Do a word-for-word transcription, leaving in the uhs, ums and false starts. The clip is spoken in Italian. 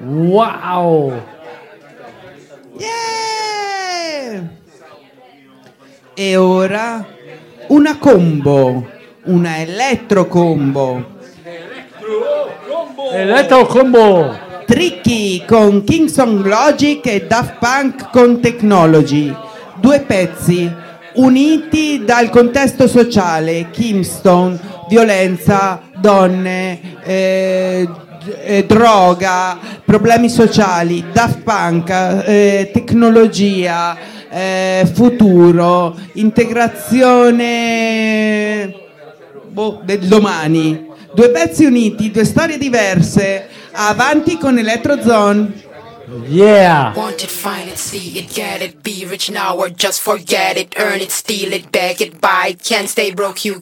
Wow! Yeah! E ora una combo, una elettrocombo. Elettrocombo! Tricky con Kingston Logic e Daft Punk con Technology. Due pezzi uniti dal contesto sociale, Kingston, violenza, donne, eh, eh, droga, problemi sociali, Daft Punk, eh, tecnologia, eh, futuro, integrazione boh, del domani. Due pezzi uniti, due storie diverse. Avanti con Electrozone. Yeah! Want it, find it, see it, get it, be rich now or just forget it, earn it, steal it, beg it, buy it, can't stay broke, you